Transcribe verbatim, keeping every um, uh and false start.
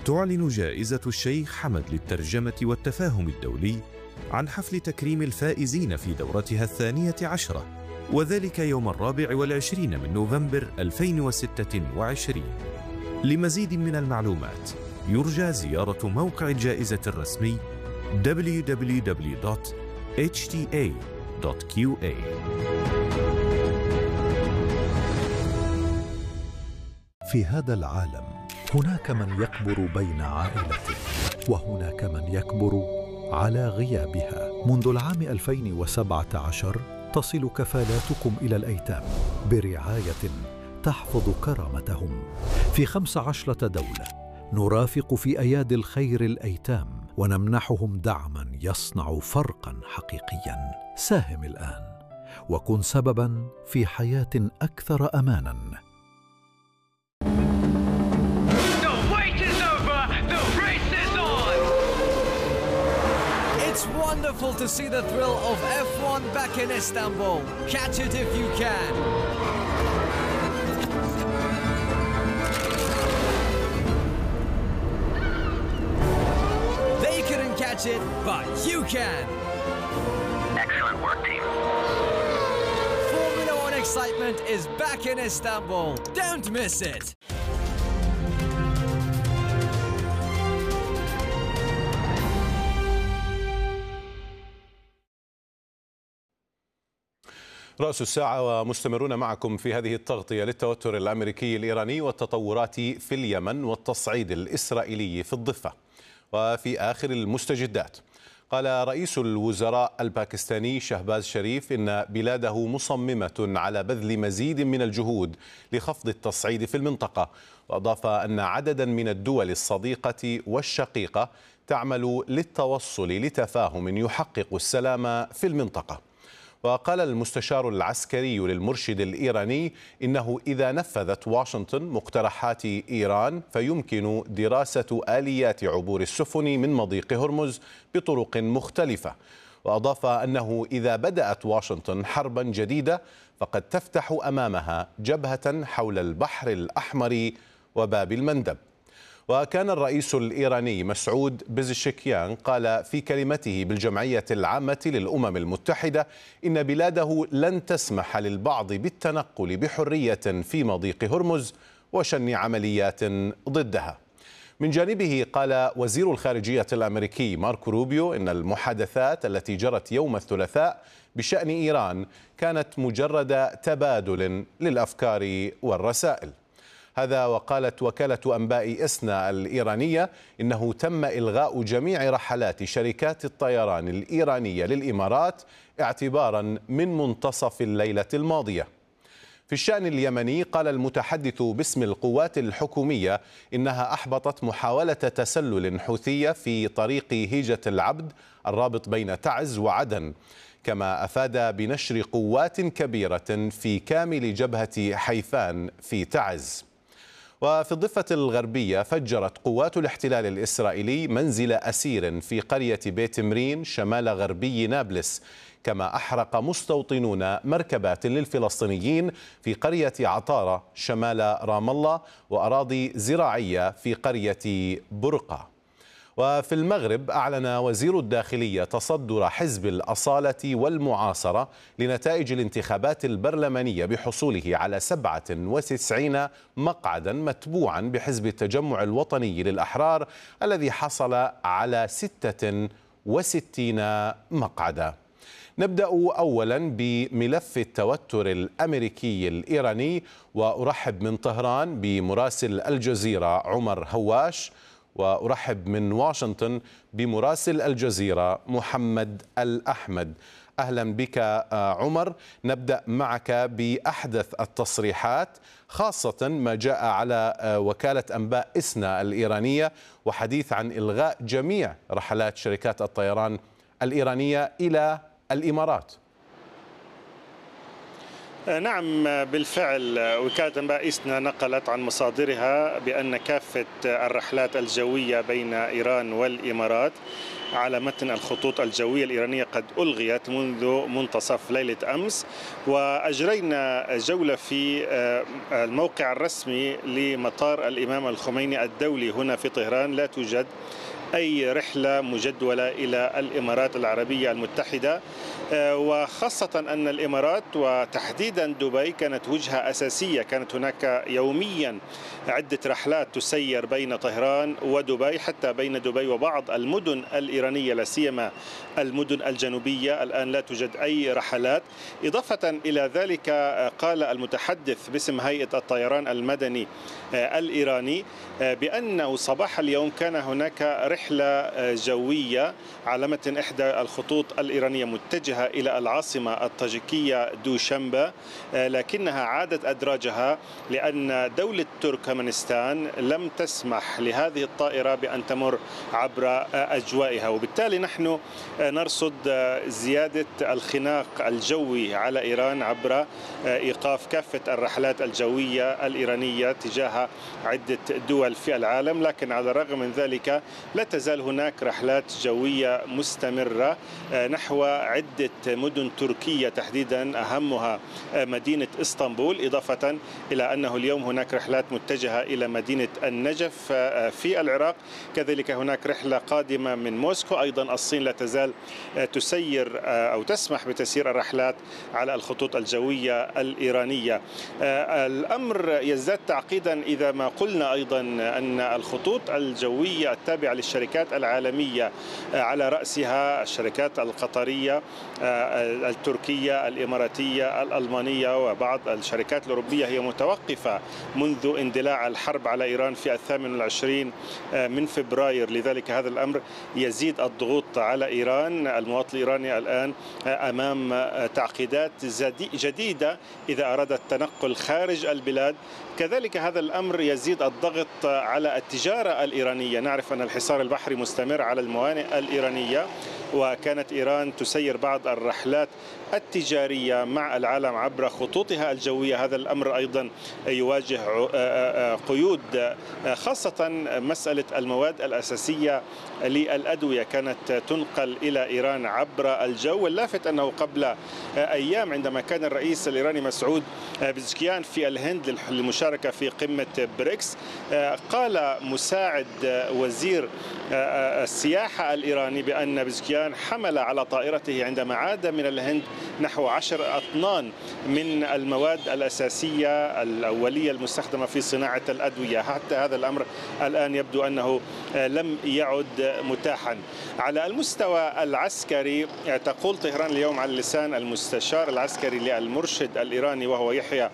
تعلن جائزة الشيخ حمد للترجمة والتفاهم الدولي عن حفل تكريم الفائزين في دورتها الثانية عشرة، وذلك يوم الرابع والعشرين من نوفمبر ألفين وستة وعشرين. لمزيد من المعلومات يرجى زيارة موقع الجائزة الرسمي دبليو دبليو دبليو دوت إتش تي إيه دوت كيو إيه. في هذا العالم هناك من يكبر بين عائلته، وهناك من يكبر على غيابها. منذ العام ألفين وسبعة عشر تصل كفالاتكم إلى الأيتام برعاية تحفظ كرامتهم. في خمس عشرة دولة نرافق في أيادي الخير الأيتام ونمنحهم دعما يصنع فرقا حقيقيا. ساهم الآن وكن سببا في حياة أكثر أمانا. It's wonderful to see the thrill of F one back in Istanbul. Catch it if you can. They couldn't catch it, but you can. Excellent work, team. Formula One excitement is back in Istanbul. Don't miss it. رأس الساعة ومستمرون معكم في هذه التغطية للتوتر الأمريكي الإيراني والتطورات في اليمن والتصعيد الإسرائيلي في الضفة. وفي آخر المستجدات، قال رئيس الوزراء الباكستاني شهباز شريف إن بلاده مصممة على بذل مزيد من الجهود لخفض التصعيد في المنطقة، وأضاف أن عددا من الدول الصديقة والشقيقة تعمل للتوصل لتفاهم يحقق السلام في المنطقة. وقال المستشار العسكري للمرشد الإيراني إنه إذا نفذت واشنطن مقترحات إيران فيمكن دراسة آليات عبور السفن من مضيق هرمز بطرق مختلفة. وأضاف أنه إذا بدأت واشنطن حربا جديدة فقد تفتح أمامها جبهة حول البحر الأحمر وباب المندب. وكان الرئيس الإيراني مسعود بزشكيان قال في كلمته بالجمعية العامة للأمم المتحدة إن بلاده لن تسمح للبعض بالتنقل بحرية في مضيق هرمز وشن عمليات ضدها. من جانبه قال وزير الخارجية الأمريكي ماركو روبيو إن المحادثات التي جرت يوم الثلاثاء بشأن إيران كانت مجرد تبادل للأفكار والرسائل. هذا وقالت وكالة أنباء إسنا الإيرانية إنه تم إلغاء جميع رحلات شركات الطيران الإيرانية للإمارات اعتبارا من منتصف الليلة الماضية. في الشأن اليمني قال المتحدث باسم القوات الحكومية إنها أحبطت محاولة تسلل حوثية في طريق هيجة العبد الرابط بين تعز وعدن، كما أفاد بنشر قوات كبيرة في كامل جبهة حيفان في تعز. وفي الضفة الغربية فجرت قوات الاحتلال الإسرائيلي منزل أسير في قرية بيت مرين شمال غربي نابلس، كما أحرق مستوطنون مركبات للفلسطينيين في قرية عطارة شمال رام الله وأراضي زراعية في قرية برقة. وفي المغرب أعلن وزير الداخلية تصدر حزب الأصالة والمعاصرة لنتائج الانتخابات البرلمانية بحصوله على سبعة وتسعين مقعدا متبوعا بحزب التجمع الوطني للأحرار الذي حصل على ستة وستين مقعدا. نبدأ أولا بملف التوتر الأمريكي الإيراني، وأرحب من طهران بمراسل الجزيرة عمر هواش، وأرحب من واشنطن بمراسل الجزيرة محمد الأحمد. أهلا بك عمر. نبدأ معك بأحدث التصريحات، خاصة ما جاء على وكالة أنباء إسنا الإيرانية وحديث عن إلغاء جميع رحلات شركات الطيران الإيرانية إلى الإمارات. نعم بالفعل، وكالة أنباء إسنا نقلت عن مصادرها بأن كافة الرحلات الجوية بين إيران والإمارات على متن الخطوط الجوية الإيرانية قد ألغيت منذ منتصف ليلة أمس، وأجرينا جولة في الموقع الرسمي لمطار الإمام الخميني الدولي هنا في طهران. لا توجد أي رحلة مجدولة إلى الإمارات العربية المتحدة، وخاصة أن الإمارات وتحديدا دبي كانت وجهة أساسية. كانت هناك يوميا عدة رحلات تسير بين طهران ودبي، حتى بين دبي وبعض المدن الإيرانية لا سيما المدن الجنوبية. الآن لا توجد أي رحلات. إضافة إلى ذلك قال المتحدث باسم هيئة الطيران المدني الإيراني بأنه صباح اليوم كان هناك رحلة جوية على متن إحدى الخطوط الإيرانية متجهة إلى العاصمة الطاجيكية دوشنبه، لكنها عادت أدراجها لأن دولة تركمانستان لم تسمح لهذه الطائرة بأن تمر عبر أجوائها، وبالتالي نحن نرصد زيادة الخناق الجوي على إيران عبر إيقاف كافة الرحلات الجوية الإيرانية تجاه عدة دول في العالم. لكن على الرغم من ذلك لا تزال هناك رحلات جوية مستمرة نحو عدة مدن تركية، تحديدا أهمها مدينة اسطنبول، إضافة إلى أنه اليوم هناك رحلات متجهة إلى مدينة النجف في العراق. كذلك هناك رحلة قادمة من موسكو. أيضا الصين لا تزال تسير أو تسمح بتسيير الرحلات على الخطوط الجوية الإيرانية. الأمر يزداد تعقيدا إذا ما قلنا أيضا أن الخطوط الجوية التابعة للشركات العالمية على رأسها الشركات القطرية التركية الإماراتية الألمانية وبعض الشركات الأوروبية هي متوقفة منذ اندلاع الحرب على إيران في الثامن والعشرين من فبراير. لذلك هذا الأمر يزيد الضغوط على إيران. المواطن الإيراني الآن أمام تعقيدات جديدة إذا أراد التنقل خارج البلاد. كذلك هذا الأمر يزيد الضغط على التجارة الإيرانية. نعرف أن الحصار البحري مستمر على الموانئ الإيرانية، وكانت إيران تسير بعض الرحلات التجارية مع العالم عبر خطوطها الجوية. هذا الأمر أيضا يواجه قيود، خاصة مسألة المواد الأساسية للأدوية كانت تنقل إلى إيران عبر الجو. اللافت أنه قبل أيام عندما كان الرئيس الإيراني مسعود بزكيان في الهند للمشاركة في قمة بريكس، قال مساعد وزير السياحة الإيراني بأن بزكيان حمل على طائرته عندما عاد من الهند نحو عشر أطنان من المواد الأساسية الأولية المستخدمة في صناعة الأدوية. حتى هذا الأمر الآن يبدو أنه لم يعد متاحا. على المستوى العسكري تقول طهران اليوم على لسان المستشار العسكري للمرشد الإيراني وهو يحيى